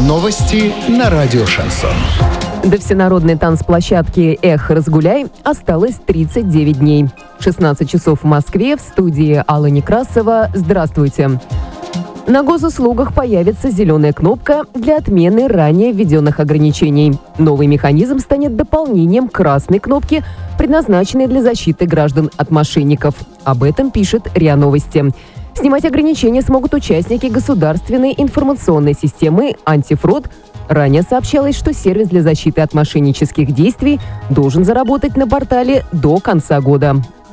Новости на радио «Шансон». До всенародной танцплощадки «Эх, разгуляй» осталось 39 дней. 16 часов в Москве, в студии Алла Некрасова. Здравствуйте. На госуслугах появится зеленая кнопка для отмены ранее введенных ограничений. Новый механизм станет дополнением красной кнопки, предназначенной для защиты граждан от мошенников. Об этом пишет РИА Новости. Снимать ограничения смогут участники государственной информационной системы «Антифрод». Ранее сообщалось, что сервис для защиты от мошеннических действий должен заработать на портале до конца года.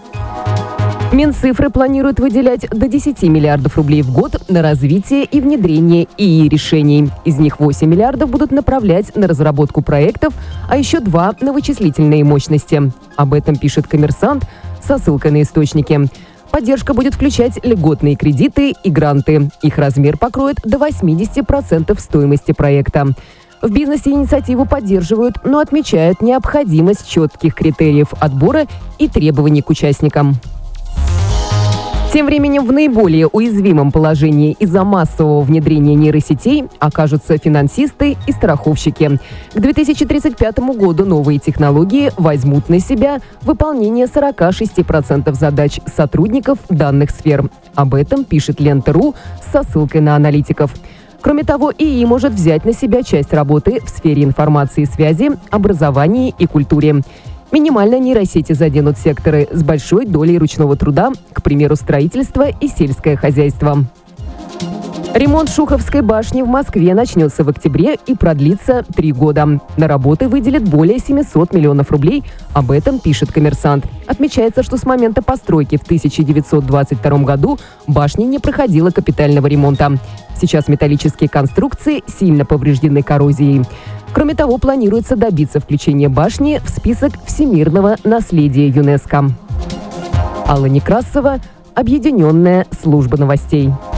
Минцифры планирует выделять до 10 миллиардов рублей в год на развитие и внедрение ИИ-решений. Из них 8 миллиардов будут направлять на разработку проектов, а еще 2 – на вычислительные мощности. Об этом пишет «Коммерсант» со ссылкой на источники. Поддержка будет включать льготные кредиты и гранты. Их размер покроет до 80% стоимости проекта. В бизнесе инициативу поддерживают, но отмечают необходимость четких критериев отбора и требований к участникам. Тем временем в наиболее уязвимом положении из-за массового внедрения нейросетей окажутся финансисты и страховщики. К 2035 году новые технологии возьмут на себя выполнение 46% задач сотрудников данных сфер. Об этом пишет Лента.ру со ссылкой на аналитиков. Кроме того, ИИ может взять на себя часть работы в сфере информации и связи, образовании и культуре. Минимально нейросети заденут секторы с большой долей ручного труда, к примеру, строительство и сельское хозяйство. Ремонт Шуховской башни в Москве начнется в октябре и продлится 3 года. На работы выделят более 700 миллионов рублей. Об этом пишет «Коммерсант». Отмечается, что с момента постройки в 1922 году башня не проходила капитального ремонта. Сейчас металлические конструкции сильно повреждены коррозией. Кроме того, планируется добиться включения башни в список всемирного наследия ЮНЕСКО. Алла Некрасова, Объединенная служба новостей.